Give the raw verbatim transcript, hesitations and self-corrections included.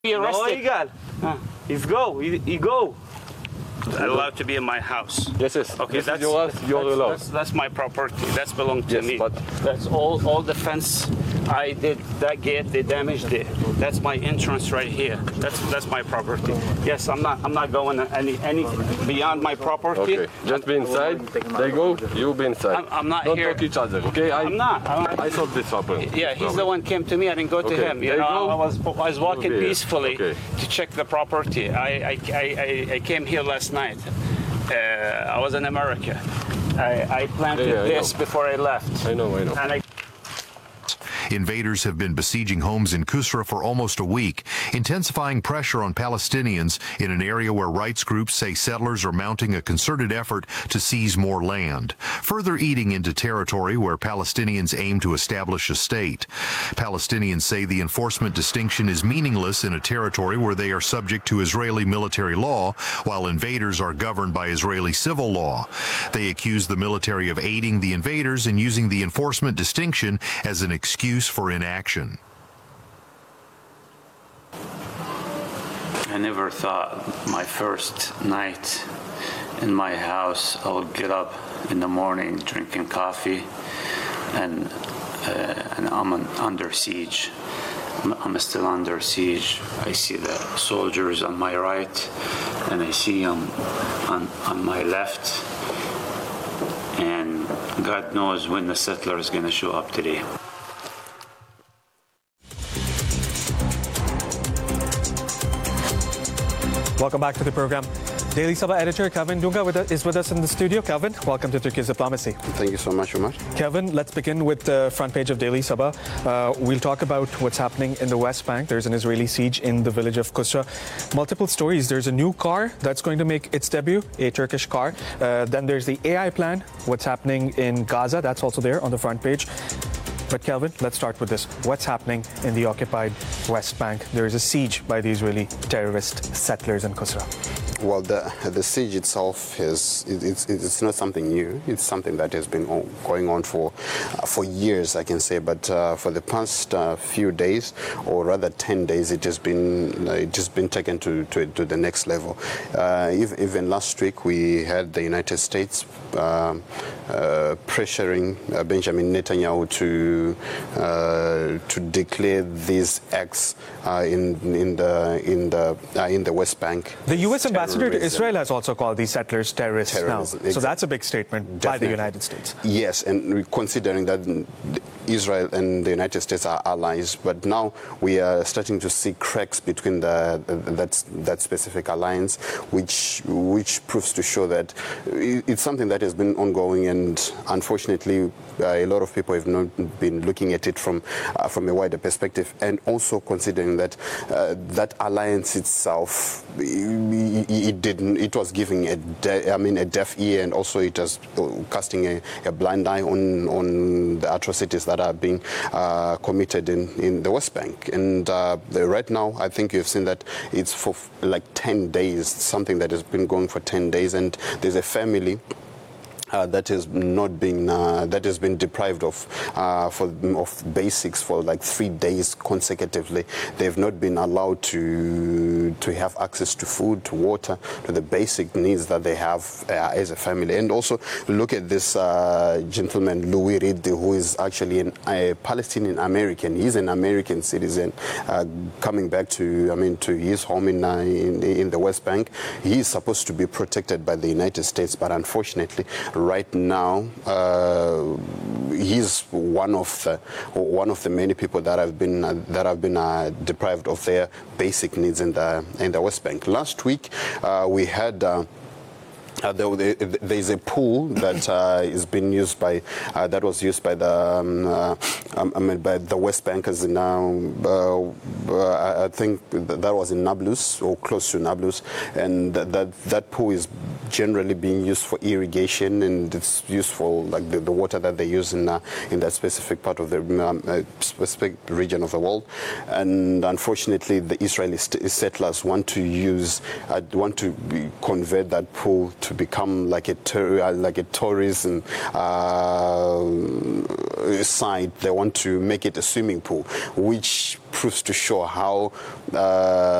Be arrested. No, Igal. Huh. He's go. He, he go. Allowed to be in my house. Yes, yes. Okay, this that's is yours. You're that's, allowed. that's, that's my property. That's belong to Yes, me. but- That's all. All the fence I did. That gate, they damaged it. That's my entrance right here. That's that's my property. Yes, I'm not. I'm not going any any beyond my property. Okay, just be inside. They go. You be inside. I'm- I'm not Don't here. talk each other. Okay, I, I'm not. I'm not. I solved this problem. Yeah, he's the one came to me. I didn't go to Okay, him. You there you know, go. I was I was walking You'll be here. peacefully Okay. to check the property. I I, I, I I came here last night. Uh, I was in America. I, I planted Yeah, yeah, I this know. before I left. I know, I know. And I Invaders have been besieging homes in Kusra for almost a week, intensifying pressure on Palestinians in an area where rights groups say settlers are mounting a concerted effort to seize more land, further eating into territory where Palestinians aim to establish a state. Palestinians say the enforcement distinction is meaningless in a territory where they are subject to Israeli military law, while invaders are governed by Israeli civil law. They accuse the military of aiding the invaders and using the enforcement distinction as an excuse for inaction. I never thought my first night in my house I would get up in the morning drinking coffee and uh, and I'm un- under siege. I'm, I'm still under siege. I see the soldiers on my right and I see them on, on my left, and God knows when the settler is going to show up today. Welcome back to the program. Daily Sabah editor Kevin Dunga with us, is with us in the studio. Kevin, welcome to Turkey's Diplomacy. Thank you so much, Umar. Kevin, let's begin with the front page of Daily Sabah. Uh, we'll talk about what's happening in the West Bank. There's an Israeli siege in the village of Kusra. Multiple stories. There's a new car that's going to make its debut, a Turkish car. Uh, then there's the A I plan, what's happening in Gaza. That's also there on the front page. But Kelvin, let's start with this. What's happening in the occupied West Bank? There is a siege by the Israeli terrorist settlers in Kusra. Well, the, the siege itself is it, it's, it's not something new. It's something that has been on, going on for uh, for years, I can say. But uh, for the past uh, few days, or rather ten days, it has been uh, it has been taken to, to, to the next level. Uh, even, even last week, we had the United States uh, uh, pressuring uh, Benjamin Netanyahu to uh, to declare these acts uh, in in the in the uh, in the West Bank. The U S ambassador to Terrorism. Israel has also called these settlers terrorists Terrorism, now. So exactly. that's a big statement by the Definitely. United States. Yes, and considering that Israel and the United States are allies, but now we are starting to see cracks between the, that that specific alliance, which which proves to show that it's something that has been ongoing, and unfortunately, uh, a lot of people have not been looking at it from uh, from a wider perspective, and also considering that uh, that alliance itself, it, it didn't, it was giving a, de- I mean, a deaf ear, and also it was casting a, a blind eye on on the atrocities that are being uh, committed in, in the West Bank. And uh, the, right now, I think you've seen that it's for like ten days, something that has been going for ten days, and there's a family Uh, that has not been uh, that has been deprived of uh, for of basics for like three days consecutively. They've not been allowed to to have access to food, to water, to the basic needs that they have uh, as a family. And also look at this uh, gentleman Louis Reed, who is actually an, a Palestinian American. He's an American citizen uh, coming back to I mean to his home in, uh, in in the West Bank. He is supposed to be protected by the United States, but unfortunately, right now, uh, he's one of the one of the many people that have been uh, that have been uh, deprived of their basic needs in the in the West Bank. Last week, uh, we had. Uh, Uh, there, there is a pool that uh, is being used by uh, that was used by the um, uh, I mean by the West Bankers in now uh, uh, I think that was in Nablus or close to Nablus, and that that, that pool is generally being used for irrigation, and it's used for like the, the water that they use in uh, in that specific part of the um, uh, specific region of the world. And unfortunately, the Israeli st- settlers want to use uh, want to convert that pool to become like a tour, like a tourism uh, site. They want to make it a swimming pool, which proves to show how. Uh,